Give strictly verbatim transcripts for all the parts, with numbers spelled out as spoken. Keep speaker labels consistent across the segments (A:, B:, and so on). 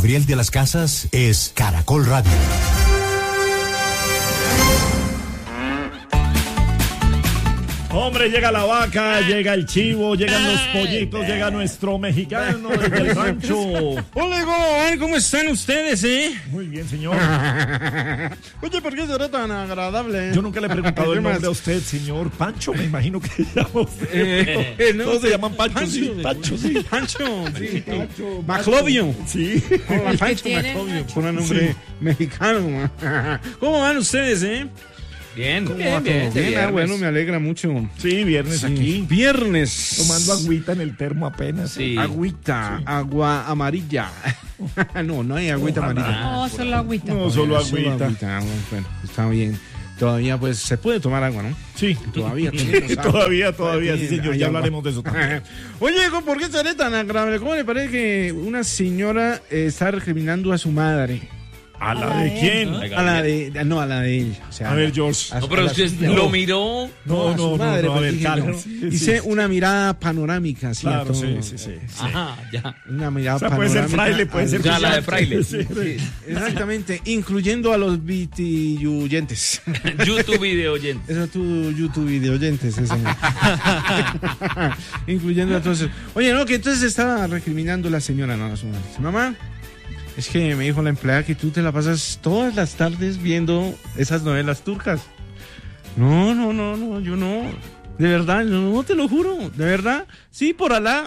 A: Gabriel de las Casas es Caracol Radio.
B: Hombre, llega la vaca, llega el chivo, llegan los pollitos, llega nuestro mexicano desde el rancho.
C: Hola, ¿cómo están ustedes, eh?
B: Muy bien, señor.
C: Oye, ¿por qué será tan agradable?
B: Yo nunca le he preguntado el nombre a usted, señor. Pancho, me imagino que se llama usted.
C: Eh, eh, no,
B: Todos se llaman Pancho,
C: Pancho,
B: sí. Pancho, sí.
C: Pancho, sí.
B: Pancho,
C: Maclovio.
B: Sí.
C: Hola, Pancho Maclovio, por un nombre
B: Sí.
C: mexicano. ¿Cómo van ustedes, eh?
D: Bien,
C: ¿Cómo
D: bien,
C: va
D: bien,
C: todo?
D: de
C: Bien, ah,
D: viernes.
C: bueno, me alegra mucho.
B: Sí, viernes
C: Sí.
B: aquí.
C: Viernes.
B: Tomando agüita en el termo apenas.
D: Sí.
C: Agüita,
B: Sí.
C: agua amarilla. No, no hay agüita
B: Ojalá.
C: amarilla.
E: No, solo agüita.
B: No, solo
C: Solo
B: agüita.
C: agua, Bueno, está bien. Todavía, pues, se puede tomar agua, ¿no?
B: Sí.
C: Todavía tenemos agua.
B: Todavía, todavía, sí, señor.
C: Hay
B: Ya
C: agua.
B: hablaremos de eso también.
C: Oye, ¿por qué seré tan agradable? ¿Cómo le parece que una señora eh, está recriminando a su madre?
B: ¿A la de quién?
C: A la de... No, a la de ella. O sea,
B: A ver, George.
C: a-
D: No, pero
C: a la
D: usted
C: suya.
D: lo miró.
B: No,
C: a su
B: no, no,
C: madre,
B: no, a ver,
C: porque
B: calma.
C: dije,
B: Sí,
C: hice
B: sí.
C: una mirada panorámica, así a
B: Claro,
C: todo.
B: sí, sí, sí. sí.
D: Ajá, ya.
C: Una mirada
B: O sea, puede ser
C: panorámica
B: fraile, puede
C: al-
B: ser
D: Ya, la de fraile.
B: Sí.
C: Sí, exactamente, incluyendo a los vitiyuyentes.
D: YouTube video oyente.
C: Eso tu YouTube video oyentes, ese. Incluyendo a todos. Oye, no, que entonces estaba recriminando la señora, no, a su madre. Mamá, es que me dijo la empleada que tú te la pasas todas las tardes viendo esas novelas turcas. No, no, no, no, yo no. De verdad, no, no te lo juro. De verdad, sí, por Alá.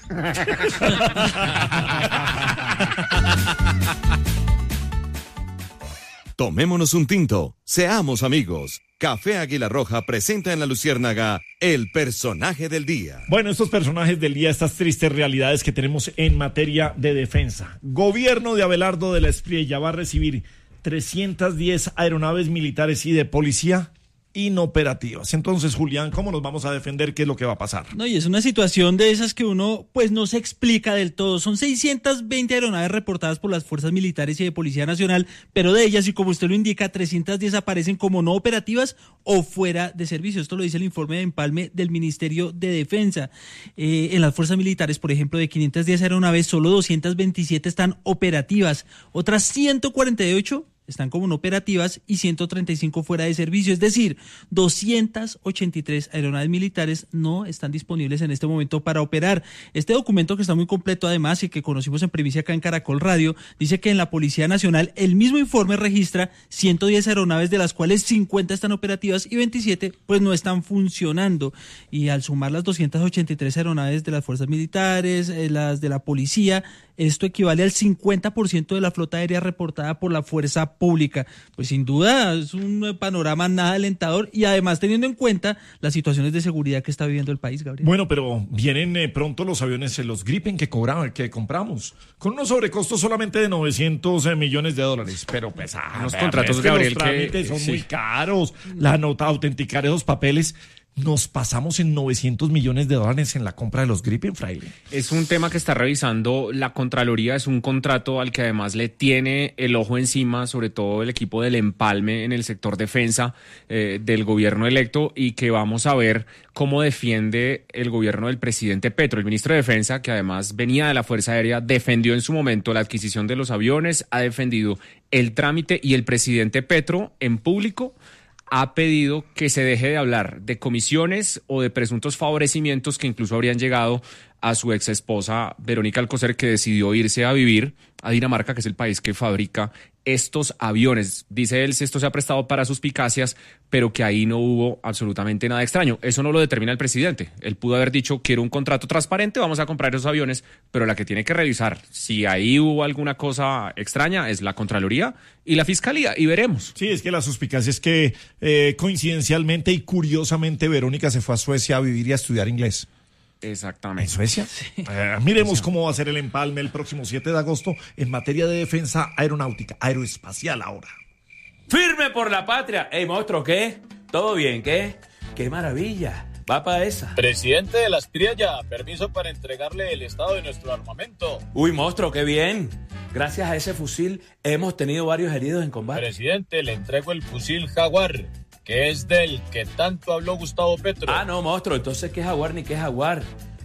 F: Tomémonos un tinto, seamos amigos. Café Águila Roja presenta en La Luciérnaga el personaje del día.
B: Bueno, estos personajes del día, estas tristes realidades que tenemos en materia de defensa. Gobierno de Abelardo de la Espriella va a recibir trescientas diez aeronaves militares y de policía inoperativas. Entonces, Julián, ¿cómo nos vamos a defender? ¿Qué es lo que va a pasar?
G: No, y es una situación de esas que uno pues no se explica del todo. Son seiscientas veinte aeronaves reportadas por las fuerzas militares y de Policía Nacional, pero de ellas, y como usted lo indica, trescientas diez aparecen como no operativas o fuera de servicio. Esto lo dice el informe de empalme del Ministerio de Defensa. Eh, en las fuerzas militares, por ejemplo, de quinientas diez aeronaves, solo doscientas veintisiete están operativas. Otras ciento cuarenta y ocho están como no operativas y ciento treinta y cinco fuera de servicio, es decir, doscientas ochenta y tres aeronaves militares no están disponibles en este momento para operar. Este documento, que está muy completo además y que conocimos en primicia acá en Caracol Radio, dice que en la Policía Nacional el mismo informe registra ciento diez aeronaves, de las cuales cincuenta están operativas y veintisiete pues no están funcionando. Y al sumar las doscientas ochenta y tres aeronaves de las fuerzas militares, eh, las de la policía, esto equivale al cincuenta por ciento de la flota aérea reportada por la fuerza pública. Pues sin duda es un panorama nada alentador, y además teniendo en cuenta las situaciones de seguridad que está viviendo el país, Gabriel.
B: Bueno, pero vienen eh, pronto los aviones, eh, los Gripen que cobramos, que compramos, con unos sobrecostos solamente de novecientos millones de dólares. Pero pues, ah,
D: Unos
B: ver,
D: contratos,
B: es que
D: Gabriel,
B: los trámites
D: que-
B: son
D: sí.
B: muy caros. La nota, autenticar esos papeles. Nos pasamos en novecientos millones de dólares en la compra de los Gripen, fraile.
D: Es un tema que está revisando la Contraloría, es un contrato al que además le tiene el ojo encima, sobre todo el equipo del empalme en el sector defensa eh, del gobierno electo, y que vamos a ver cómo defiende el gobierno del presidente Petro. El ministro de Defensa, que además venía de la Fuerza Aérea, defendió en su momento la adquisición de los aviones, ha defendido el trámite, y el presidente Petro en público ha pedido que se deje de hablar de comisiones o de presuntos favorecimientos que incluso habrían llegado a su ex esposa Verónica Alcocer, que decidió irse a vivir a Dinamarca, que es el país que fabrica estos aviones. Dice él, esto se ha prestado para suspicacias, pero que ahí no hubo absolutamente nada extraño. Eso no lo determina el presidente. Él pudo haber dicho, quiero un contrato transparente, vamos a comprar esos aviones, pero la que tiene que revisar si ahí hubo alguna cosa extraña es la Contraloría y la Fiscalía, y veremos.
B: Sí, es que la suspicacia es que eh, coincidencialmente y curiosamente Verónica se fue a Suecia a vivir y a estudiar inglés.
D: Exactamente.
B: ¿En Suecia? Sí. Eh, miremos cómo va a ser el empalme el próximo siete de agosto en materia de defensa aeronáutica, aeroespacial ahora.
H: ¡Firme por la patria! ¡Ey, monstruo, qué! ¿Todo bien, qué? ¡Qué maravilla! Va para esa.
I: Presidente de la Espriella, permiso para entregarle el estado de nuestro armamento.
H: ¡Uy, monstruo, qué bien! Gracias a ese fusil hemos tenido varios heridos en combate.
I: Presidente, le entrego el fusil Jaguar, que es del que tanto habló Gustavo Petro.
H: Ah, no, monstruo, entonces ¿qué Jaguar ni qué Jaguar?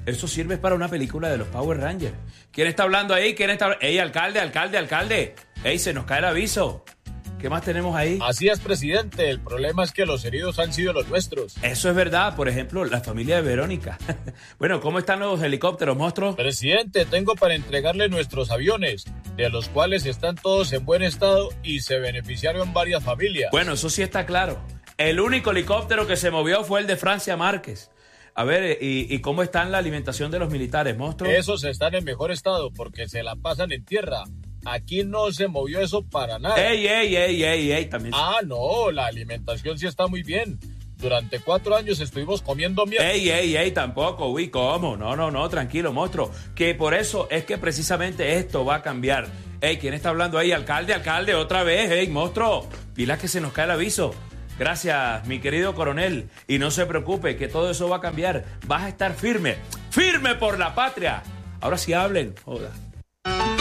H: Eso sirve para una película de los Power Rangers. ¿Quién está hablando ahí? ¿Quién está hablando? ¡Ey, alcalde, alcalde, alcalde! ¡Ey, se nos cae el aviso! ¿Qué más tenemos ahí?
I: Así es, presidente. El problema es que los heridos han sido los nuestros.
H: Eso es verdad. Por ejemplo, la familia de Verónica. Bueno, ¿cómo están los helicópteros, monstruo?
I: Presidente, tengo para entregarle nuestros aviones, de los cuales están todos en buen estado y se beneficiaron varias familias.
H: Bueno, eso sí está claro. El único helicóptero que se movió fue el de Francia Márquez. A ver, ¿y, y cómo está la alimentación de los militares, monstruo?
I: Esos están en mejor estado porque se la pasan en tierra. Aquí no se movió eso para nada.
H: ¡Ey, ey, ey, ey, ey! También...
I: Ah, no, la alimentación sí está muy bien. Durante cuatro años estuvimos comiendo mierda.
H: ¡Ey, ey, ey! Tampoco, uy, ¿cómo? No, no, no, tranquilo, monstruo. Que por eso es que precisamente esto va a cambiar. ¡Ey! ¿Quién está hablando ahí? Alcalde, alcalde, otra vez. ¡Ey, monstruo! Pilas que se nos cae el aviso. Gracias, mi querido coronel. Y no se preocupe, que todo eso va a cambiar. Vas a estar firme. ¡Firme por la patria! Ahora sí hablen. Joda.